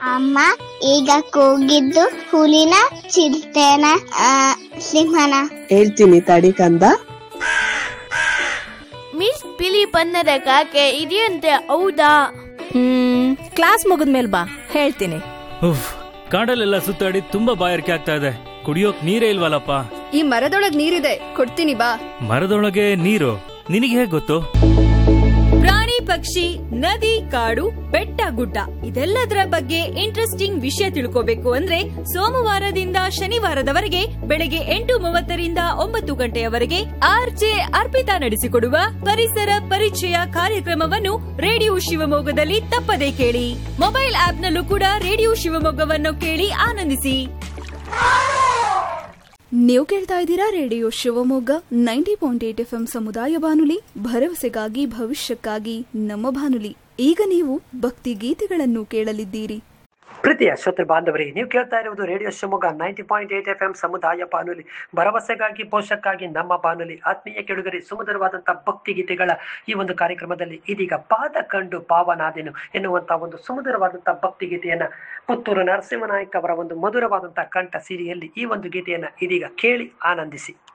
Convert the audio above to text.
ಅಮ್ಮ ಈಗ ಕೂಗಿದ್ದು ಹುಲಿನ ಚಿರತೆನ ಸಿಂಹನ? ಹೇಳ್ತೀನಿ ತಡಿ ಕಂದ. ಮಿಸ್ ಬಿಳಿ ಬಣ್ಣದ ಕಾಗೆ ಇದೆಯಂತೆ, ಹೌದಾ? ಕ್ಲಾಸ್ ಮುಗಿದ್ಮೇಲೆ ಬಾ, ಹೇಳ್ತೀನಿ. ಕಾಡಲ್ಲೆಲ್ಲ ಸುತ್ತಾಡಿ ತುಂಬಾ ಬಾಯಾರಿಕೆ ಆಗ್ತಾ ಇದೆ, ಕುಡಿಯೋಕ್ ನೀರೇ ಇಲ್ವಲ್ಲಪ್ಪ. ಈ ಮರದೊಳಗ್ ನೀರಿದೆ, ಕೊಡ್ತೀನಿ ಬಾ. ಮರದೊಳಗೆ ನೀರು? ನಿನಗೆ ಹೇಗ್ ಗೊತ್ತು? ಪ್ರಾಣಿ ಪಕ್ಷಿ ನದಿ ಕಾಡು ಬೆಟ್ಟ ಗುಡ್ಡ ಇದೆಲ್ಲದರ ಬಗ್ಗೆ ಇಂಟ್ರೆಸ್ಟಿಂಗ್ ವಿಷಯ ತಿಳ್ಕೋಬೇಕು ಅಂದ್ರೆ ಸೋಮವಾರದಿಂದ ಶನಿವಾರದವರೆಗೆ ಬೆಳಗ್ಗೆ 8:30ರಿಂದ 9 ಗಂಟೆಯವರೆಗೆ ಆರ್ಜೆ ಅರ್ಪಿತಾ ನಡೆಸಿಕೊಡುವ ಪರಿಸರ ಪರಿಚಯ ಕಾರ್ಯಕ್ರಮವನ್ನು ರೇಡಿಯೋ ಶಿವಮೊಗ್ಗದಲ್ಲಿ ತಪ್ಪದೇ ಕೇಳಿ. ಮೊಬೈಲ್ ಆಪ್ನಲ್ಲೂ ಕೂಡ ರೇಡಿಯೋ ಶಿವಮೊಗ್ಗವನ್ನು ಕೇಳಿ ಆನಂದಿಸಿ. ನೀವು ಕೇಳ್ತಾ ಇದ್ದೀರಾ ರೇಡಿಯೋ ಶಿವಮೊಗ್ಗ 90.8 FM ಸಮುದಾಯ ಬಾನುಲಿ, ಭರವಸೆಗಾಗಿ ಭವಿಷ್ಯಕ್ಕಾಗಿ ನಮ್ಮ ಬಾನುಲಿ. ಈಗ ನೀವು ಭಕ್ತಿ ಗೀತೆಗಳನ್ನು ಕೇಳಲಿದ್ದೀರಿ. ಪ್ರೀತಿಯ ಶ್ರೋತೃ ಬಾಂಧವರಿಗೆ, ನೀವು ಕೇಳ್ತಾ ಇರುವುದು ರೇಡಿಯೋ ಶಿವಮೊಗ್ಗ 90.8 FM ಸಮುದಾಯ ಬಾನುಲಿ, ಭರವಸೆಗಾಗಿ ಭವಿಷ್ಯಕ್ಕಾಗಿ ನಮ್ಮ ಬಾನುಲಿ. ಆತ್ಮೀಯ ಕೇಳುಗರೆ, ಸುಮಧುರವಾದಂತಹ ಭಕ್ತಿ ಗೀತೆಗಳ ಈ ಒಂದು ಕಾರ್ಯಕ್ರಮದಲ್ಲಿ ಇದೀಗ ಪಾದ ಕಂಡು ಪಾವನಾದೆನು ಎನ್ನುವಂತಹ ಒಂದು ಸುಮಧುರವಾದಂತಹ ಭಕ್ತಿ ಗೀತೆಯನ್ನ ಪುತ್ತೂರು ನರಸಿಂಹನಾಯಕ್ ಅವರ ಒಂದು ಮಧುರವಾದಂತಹ ಕಂಠ ಸಿರಿಯಲ್ಲಿ ಈ ಒಂದು ಗೀತೆಯನ್ನ ಇದೀಗ ಕೇಳಿ ಆನಂದಿಸಿ.